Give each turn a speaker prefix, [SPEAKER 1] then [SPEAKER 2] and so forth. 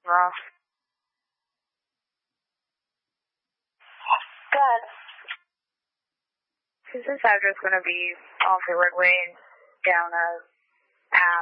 [SPEAKER 1] wrong. Good. Is this address going to be off the roadway down a path?